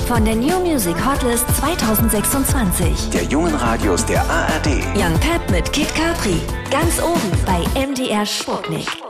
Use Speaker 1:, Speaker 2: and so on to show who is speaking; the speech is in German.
Speaker 1: von der New Music Hotlist 2026.
Speaker 2: Der jungen Radios der ARD.
Speaker 1: Young Pep mit Kid Capri. Ganz oben bei MDR Sputnik.